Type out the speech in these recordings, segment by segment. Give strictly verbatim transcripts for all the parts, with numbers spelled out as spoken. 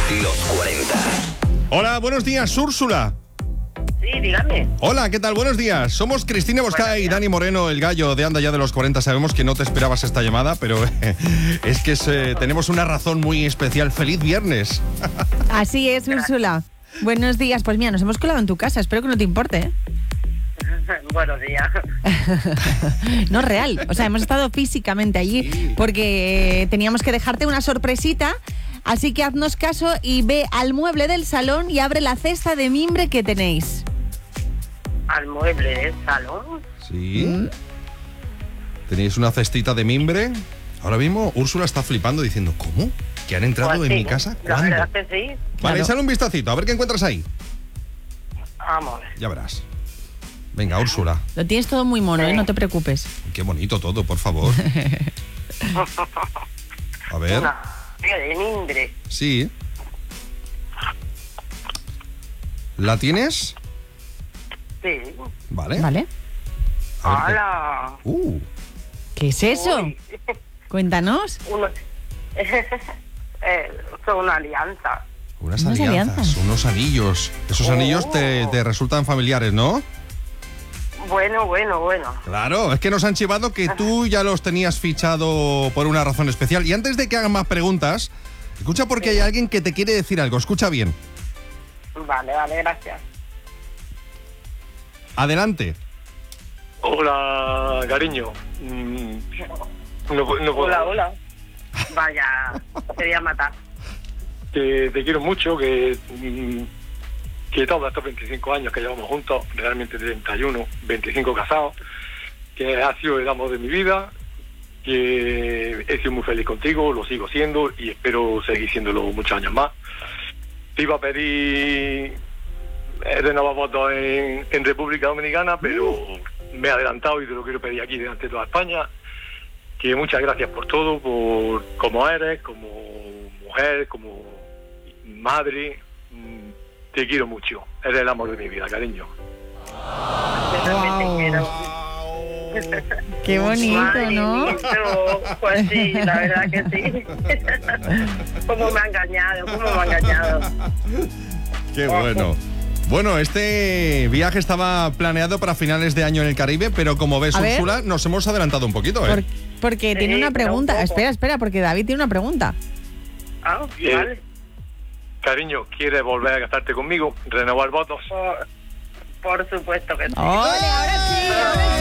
Los cuarenta. Hola, buenos días, Úrsula. Sí, dígame. Hola, ¿qué tal? Buenos días. Somos Cristina Bosca y Dani Moreno, el gallo de Anda Ya de los cuarenta. Sabemos que no te esperabas esta llamada, pero es que es, eh, tenemos una razón muy especial. ¡Feliz viernes! Así es, Úrsula. Buenos días. Pues mira, nos hemos colado en tu casa. Espero que no te importe, ¿eh? Buenos días. No, real. O sea, hemos estado físicamente allí porque teníamos que dejarte una sorpresita. Así que haznos caso y ve al mueble del salón y abre la cesta de mimbre que tenéis. ¿Al mueble del salón? Sí. ¿Mm? ¿Tenéis una cestita de mimbre? Ahora mismo Úrsula está flipando diciendo, ¿cómo? ¿Que han entrado Pues en sí, mi casa? la ¿Cuándo? verdad que sí. Vale, Claro. échale un vistacito, a ver qué encuentras ahí. Vamos. Ya verás. Venga, Úrsula. Lo tienes todo muy mono, ¿eh? No te preocupes. Qué bonito todo, por favor. A ver. Una de mimbre. Sí. ¿La tienes? Sí. Vale. ¿Vale? A ver qué- ¡Hala! Uh, ¿Qué es eso? Uy. Cuéntanos. Uno... eh, son una alianza. unas Unas alianzas, alianzas. unos anillos. Esos Oh. anillos te, te resultan familiares, ¿no? Bueno, bueno, bueno. Claro, es que nos han chivado que tú ya los tenías fichado por una razón especial. Y antes de que hagan más preguntas, escucha porque hay alguien que te quiere decir algo. Escucha bien. Vale, vale, gracias. Adelante. Hola, cariño. Mm, No, pu- no puedo. Hola, hola. Vaya, quería matar. Te, te quiero mucho, que, mm, que todos estos veinticinco años que llevamos juntos, realmente treinta y uno, veinticinco casados, que ha sido el amor de mi vida, que he sido muy feliz contigo, lo sigo siendo y espero seguir siéndolo muchos años más. Te iba a pedir eh, renovar votos en, en República Dominicana, pero me he adelantado y te lo quiero pedir aquí delante de toda España. Que muchas gracias por todo, por como eres, como mujer, como madre. Mm, Te quiero mucho. Eres el amor de mi vida, cariño. Yo también te quiero. Qué bonito, Madre ¿no? mía, pues sí, la verdad que sí. Cómo me ha engañado, cómo me ha engañado. Qué bueno. Bueno, este viaje estaba planeado para finales de año en el Caribe, pero como ves, A ver. Úrsula, nos hemos adelantado un poquito, Por- ¿eh? porque Sí, tiene una pero un pregunta. poco. Espera, espera, porque David tiene una pregunta. Ah, Eh, vale. Cariño, ¿quieres volver a casarte conmigo? ¿Renovar votos? Por, por supuesto que sí. ¡Ole, ahora sí, ahora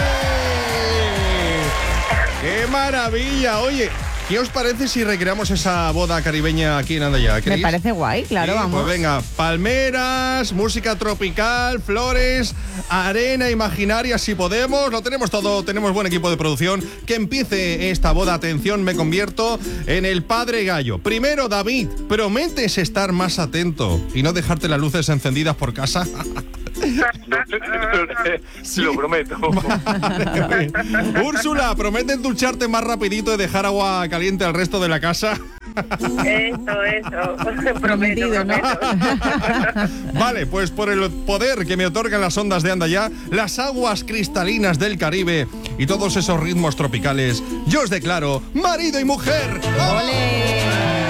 ¡Qué maravilla! Oye, ¿qué os parece si recreamos esa boda caribeña aquí en Andaya? sí! Me ¿Queréis? parece guay, claro, Sí, vamos. Pues venga, palmeras, música tropical, flores, arena imaginaria, si podemos. Lo tenemos todo, tenemos buen equipo de producción. Que empiece esta boda. Atención, me convierto en el padre gallo. Primero, David, ¿prometes estar más atento y no dejarte las luces encendidas por casa? Sí, lo prometo. Úrsula, ¿prometes ducharte más rapidito y dejar agua caliente al resto de la casa? Eso, eso. prometo, Prometido, ¿no? prometo. Vale, pues por el poder que me otorgan las ondas de Andaya, las aguas cristalinas del Caribe y todos esos ritmos tropicales, yo os declaro marido y mujer. ¡Ole!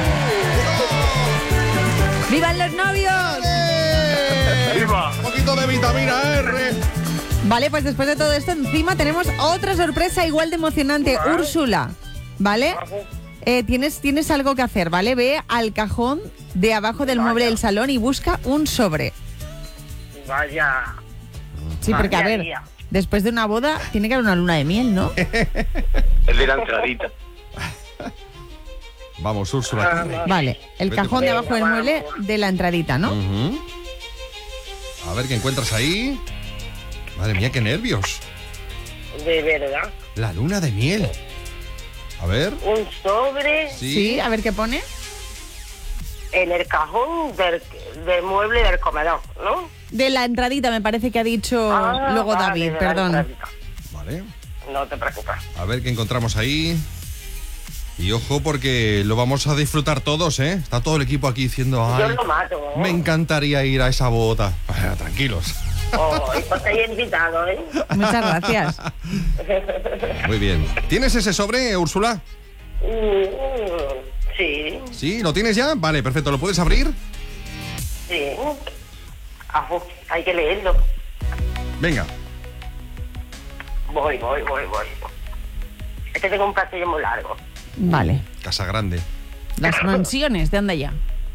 ¡Vivan los novios! ¡Viva! Un poquito de vitamina R. Vale, pues después de todo esto, encima tenemos otra sorpresa igual de emocionante. Úrsula, ¿vale? Eh, tienes, tienes algo que hacer, ¿vale? Ve al cajón de abajo del mueble del salón y busca un sobre. Vaya. Sí, porque a Vaya ver, día. después de una boda tiene que haber una luna de miel, ¿no? El de la entradita. Vamos, Úrsula. Ah, corre. Vale, el Vete cajón de por- abajo del mueble de la entradita, ¿no? Ujú. A ver qué encuentras ahí. Madre mía, qué nervios. De verdad. La luna de miel. A ver. Un sobre Sí. Sí, a ver qué pone. en el cajón del, del mueble del comedor, ¿no? De la entradita, me parece que ha dicho Ah, luego vale, David, de la perdón. entradita. Vale. No te preocupes. A ver qué encontramos ahí. Y ojo, porque lo vamos a disfrutar todos, ¿eh? Está todo el equipo aquí diciendo, Yo ay, lo mato, ¿no? me encantaría ir a esa boda. Bueno, tranquilos. Oh, y pues te he invitado, ¿eh? Muchas gracias. Muy bien. ¿Tienes ese sobre, Úrsula? Mm, Sí, ¿Sí? ¿Lo tienes ya? Vale, perfecto. ¿Lo puedes abrir? sí. Ajú, hay que leerlo. Venga. Voy, voy, voy, voy. Es que tengo un pasillo muy largo. Vale. Casa grande. Las mansiones de Andaya.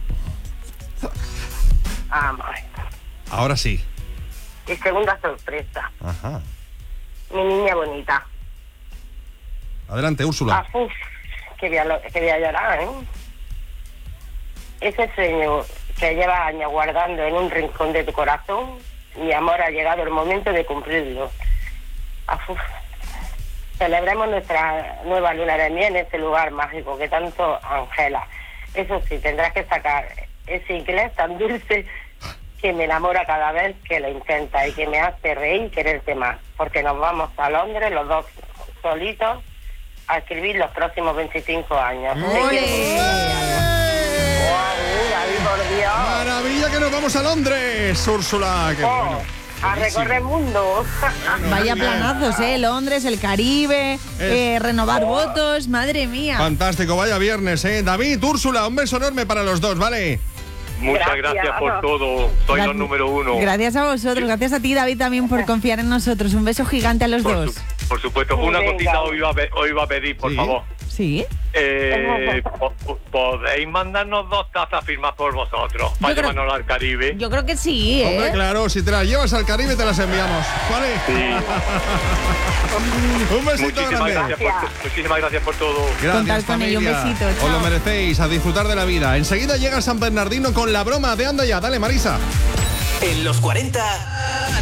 Vamos. Ahora sí. Y segunda sorpresa. Ajá. Mi niña bonita. Adelante, Úrsula. Ajú, que voy a, lo- que voy a llorar, ¿eh? Ese sueño que llevas años guardando en un rincón de tu corazón, mi amor, ha llegado el momento de cumplirlo. Ajú. Celebremos nuestra nueva luna de miel en ese lugar mágico que tanto angela. Eso sí, tendrás que sacar ese inglés tan dulce que me enamora cada vez que lo intenta y que me hace reír y quererte más. Porque nos vamos a Londres los dos solitos a escribir los próximos veinticinco años. Te ¡Ole! quiero. ¡Guau, David, por Dios! ¡Maravilla que nos vamos a Londres, Úrsula! ¡Qué Oh, bueno! a recorrer el mundo. Vaya Muy bien. planazos, ¿eh? Londres, el Caribe, eh, renovar votos, madre mía. Fantástico, vaya viernes, ¿eh? David, Úrsula, un beso enorme para los dos, ¿vale? Muchas Gracias. gracias por todo. Soy Gra- los número uno. Gracias a vosotros, gracias a ti, David, también por confiar en nosotros. Un beso gigante a los Por, dos. su- por supuesto. Una Venga. cosita os iba a, pe- os iba a pedir, por Sí. favor. ¿Sí? Eh, po- po- ¿Podéis mandarnos dos tazas firmadas por vosotros para Yo creo- llevarnos al Caribe? Yo creo que sí, Hombre, ¿eh? claro, si te las llevas al Caribe te las enviamos, ¿vale? Sí. Un besito Muchísimas grande. gracias, por, to- muchísimas gracias por todo. Gracias, Contar con ello, un familia. besito, Os lo chao. merecéis, a disfrutar de la vida. Enseguida llega San Bernardino con la broma de Anda ya. Dale, Marisa. En los cuarenta,